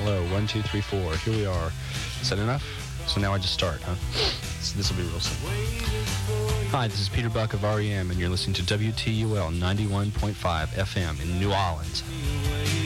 hello. 1, 2, 3, 4. Here we are. Is that enough? So now I just start, huh? So this will be real simple. Hi, this is Peter Buck of REM, and you're listening to WTUL 91.5 FM in New Orleans.